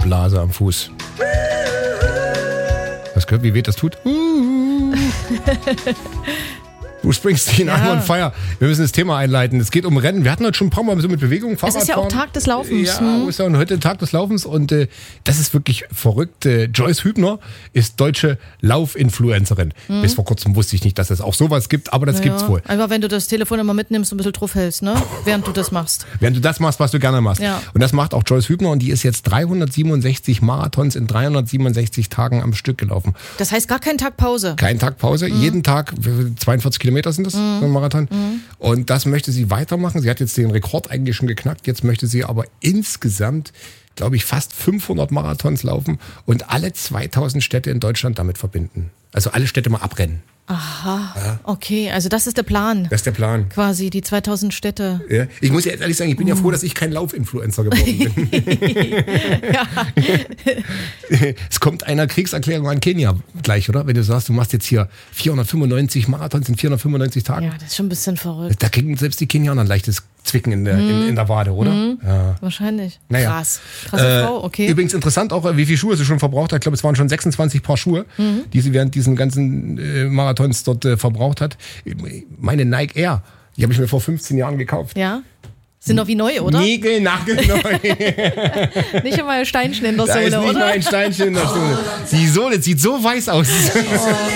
Blase am Fuß. Hast du gehört, wie weh das tut? Bruce Springsteen, I'm on fire. Wir müssen das Thema einleiten. Es geht um Rennen. Wir hatten heute schon ein paar Mal so mit Bewegung, Fahrradfahren. Es ist ja auch Tag des Laufens. Ja, ist ja heute Tag des Laufens und das ist wirklich verrückt. Joyce Hübner ist deutsche Laufinfluencerin. Bis vor kurzem wusste ich nicht, dass es auch sowas gibt, aber das gibt's wohl. Einfach wenn du das Telefon immer mitnimmst und ein bisschen drauf hältst, ne? Während du das machst. Während du das machst, was du gerne machst. Ja. Und das macht auch Joyce Hübner und die ist jetzt 367 Marathons in 367 Tagen am Stück gelaufen. Das heißt gar keinen Tag Pause. Kein Tag Pause, jeden Tag 42 Kilometer sind das, so ein Marathon. Und das möchte sie weitermachen. Sie hat jetzt den Rekord eigentlich schon geknackt. Jetzt möchte sie aber insgesamt, glaube ich, fast 500 Marathons laufen und alle 2000 Städte in Deutschland damit verbinden. Also alle Städte mal abrennen. Aha, ja. Okay, also das ist der Plan. Das ist der Plan. Quasi, die 2000 Städte. Ja. Ich muss ja ehrlich sagen, ich bin ja froh, dass ich kein Laufinfluencer geworden bin. Ja. Es kommt einer Kriegserklärung an Kenia gleich, oder? Wenn du sagst, du machst jetzt hier 495 Marathons in 495 Tagen. Ja, das ist schon ein bisschen verrückt. Da kriegen selbst die Kenianer ein leichtes Zwicken in der Wade, oder? Ja. Wahrscheinlich. Naja. Krass. Krasse Frau, okay. Übrigens interessant auch, wie viele Schuhe sie schon verbraucht hat. Ich glaube, es waren schon 26 Paar Schuhe, die sie während diesen ganzen Marathons dort verbraucht hat. Meine Nike Air, die habe ich mir vor 15 Jahren gekauft. Ja. Sind doch wie neu, oder? Nagelneu. Nicht immer ein Steinchen in der Da Sohle, ist nicht oder? mal ein Steinchen in der Sohle. Die Sohle sieht so weiß aus.